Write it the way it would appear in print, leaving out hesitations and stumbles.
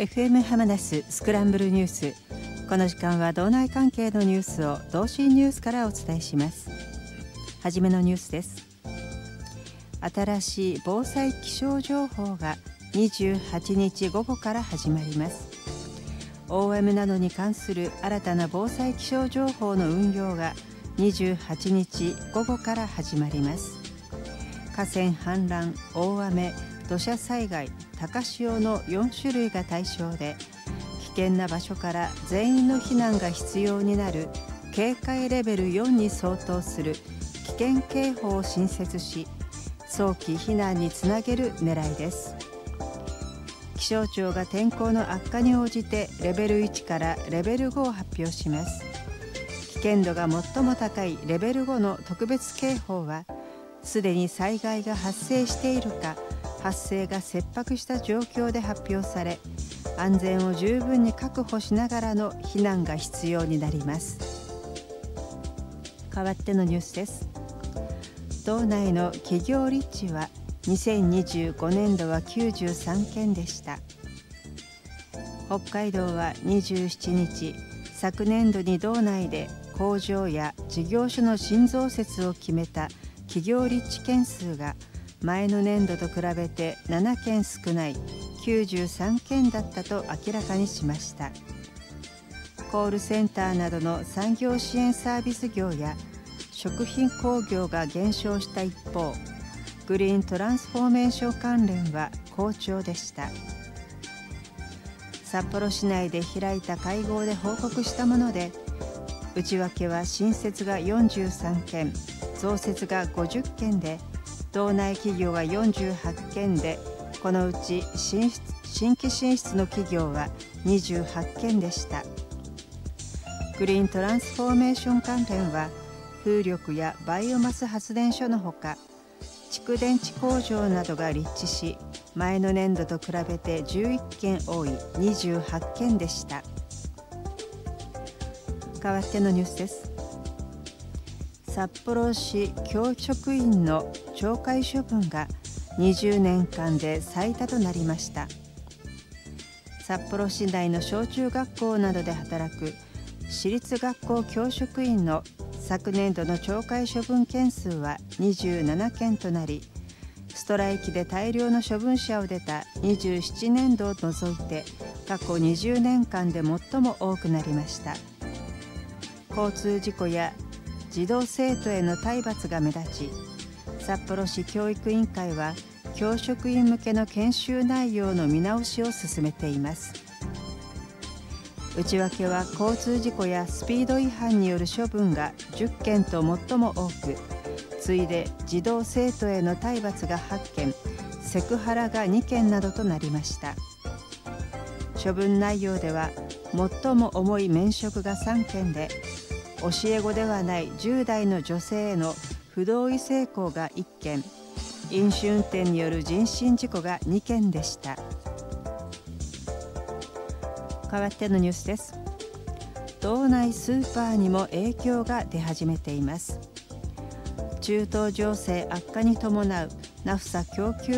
FM ハマナススクランブルニュース。この時間は道内関係のニュースを同心ニュースからお伝えします。はじめのニュースです。新しい防災気象情報が28日午後から始まります。大雨などに関する新たな防災気象情報の運用が28日午後から始まります。河川氾濫、大雨、土砂災害、高潮の4種類が対象で、危険な場所から全員の避難が必要になる警戒レベル4に相当する危険警報を新設し、早期避難につなげる狙いです。気象庁が天候の悪化に応じてレベル1からレベル5を発表します。危険度が最も高いレベル5の特別警報は、すでに災害が発生しているか、発生が切迫した状況で発表され、安全を十分に確保しながらの避難が必要になります。代わってのニュースです。道内の企業立地は2025年度は93件でした。北海道は27日、昨年度に道内で工場や事業所の新増設を決めた企業立地件数が前の年度と比べて7件少ない93件だったと明らかにしました。コールセンターなどの産業支援サービス業や食品工業が減少した一方、グリーントランスフォーメーション関連は好調でした。札幌市内で開いた会合で報告したもので、内訳は新設が43件、増設が50件で、道内企業が48件で、このうち新規進出の企業は28件でした。グリーントランスフォーメーション関連は、風力やバイオマス発電所のほか、蓄電池工場などが立地し、前の年度と比べて11件多い28件でした。代わってのニュースです。札幌市教職員の懲戒処分が20年間で最多となりました。札幌市内の小中学校などで働く私立学校教職員の昨年度の懲戒処分件数は27件となり、ストライキで大量の処分者を出た27年度を除いて過去20年間で最も多くなりました。交通事故や児童生徒への体罰が目立ち、札幌市教育委員会は教職員向けの研修内容の見直しを進めています。内訳は交通事故やスピード違反による処分が10件と最も多く、次いで児童生徒への体罰が8件、セクハラが2件などとなりました。処分内容では最も重い免職が3件で、教え子ではない10代の女性への不同意性交が1件、飲酒運転による人身事故が2件でした。代わってのニュースです。道内スーパーにも影響が出始めています。中東情勢悪化に伴うナフサ供給